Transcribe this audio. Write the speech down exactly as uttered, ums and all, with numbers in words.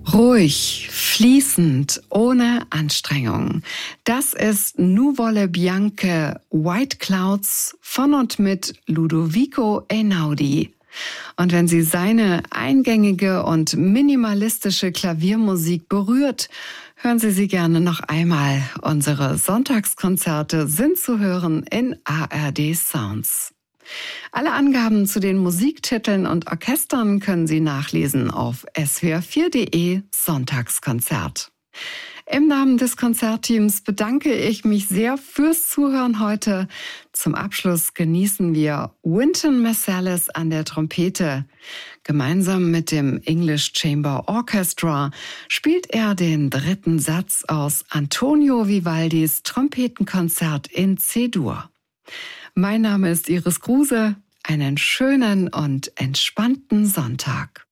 Ruhig, fließend, ohne Anstrengung. Das ist Nuvole Bianche White Clouds von und mit Ludovico Einaudi. Und wenn Sie seine eingängige und minimalistische Klaviermusik berührt, hören Sie sie gerne noch einmal. Unsere Sonntagskonzerte sind zu hören in A R D Sounds. Alle Angaben zu den Musiktiteln und Orchestern können Sie nachlesen auf s w r vier punkt de Sonntagskonzert. Im Namen des Konzertteams bedanke ich mich sehr fürs Zuhören heute. Zum Abschluss genießen wir Wynton Marsalis an der Trompete. Gemeinsam mit dem English Chamber Orchestra spielt er den dritten Satz aus Antonio Vivaldis Trompetenkonzert in C-Dur. Mein Name ist Iris Kruse. Einen schönen und entspannten Sonntag.